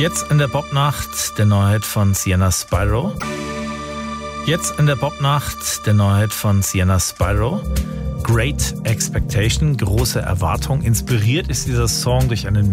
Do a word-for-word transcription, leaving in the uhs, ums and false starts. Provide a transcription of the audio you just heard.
Jetzt in der Popnacht der Neuheit von Sienna Spyro. Jetzt in der Popnacht der Neuheit von Sienna Spyro. Great Expectation, große Erwartung. Inspiriert ist dieser Song durch einen